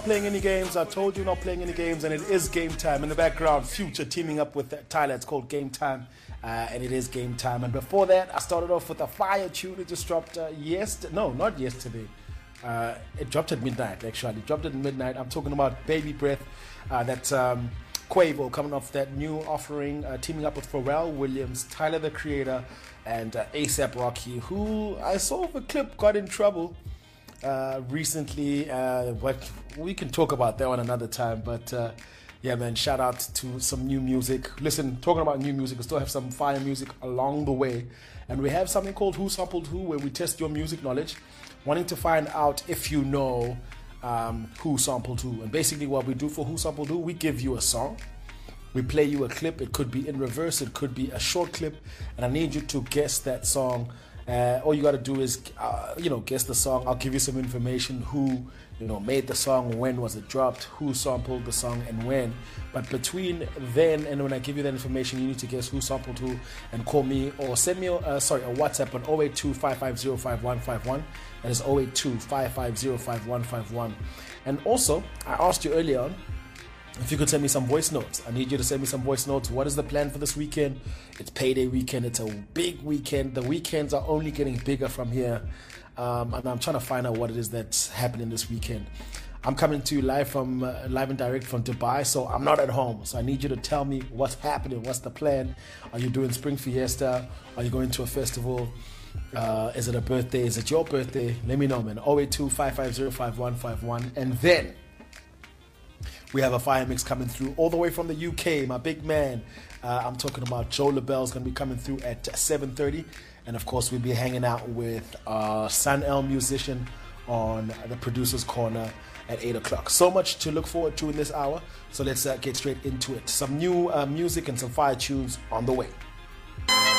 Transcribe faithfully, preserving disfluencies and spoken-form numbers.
Playing any games, I told you not playing any games, and it is game time. In the background, Future teaming up with Tyler. It's called Game Time, uh, and it is game time. And before that, I started off with a fire tune. It just dropped uh, yesterday. No, not yesterday. Uh, it dropped at midnight, actually. It dropped at midnight. I'm talking about Baby Breath. Uh, that um, Quavo coming off that new offering, uh, teaming up with Pharrell Williams, Tyler the Creator, and uh, ASAP Rocky, who I saw the clip got in trouble uh, recently. Uh, what we can talk about that one another time, but uh, yeah, man, shout out to some new music. Listen, talking about new music, we still have some fire music along the way, and we have something called Who Sampled Who, where we test your music knowledge, wanting to find out if you know um, who sampled who. And basically what we do for Who Sampled Who, we give you a song, we play you a clip. It could be in reverse, it could be a short clip, and I need you to guess that song. Uh, all you got to do is, uh, you know, guess the song. I'll give you some information: who, you know, made the song, when was it dropped, who sampled the song, and when. But between then and when I give you that information, you need to guess who sampled who, and call me or send me, uh, sorry, a WhatsApp on zero eight two, five five zero, five one five one. That is zero eight two, five five zero, five one five one. And also, I asked you earlier on if you could send me some voice notes. I need you to send me some voice notes. What is the plan for this weekend? It's payday weekend. It's a big weekend. The weekends are only getting bigger from here. Um, and I'm trying to find out what it is that's happening this weekend. I'm coming to you live from uh, live and direct from Dubai, so I'm not at home. So I need you to tell me what's happening. What's the plan? Are you doing Spring Fiesta? Are you going to a festival? Uh, is it a birthday? Is it your birthday? Let me know, man. zero eight two, five five zero, five one five one. And then we have a fire mix coming through all the way from the U K. My big man, uh, I'm talking about Joe LaBelle, is going to be coming through at seven thirty. And of course, we'll be hanging out with uh, Sun El musician on the Producer's Corner at eight o'clock. So much to look forward to in this hour. So let's uh, get straight into it. Some new uh, music and some fire tunes on the way.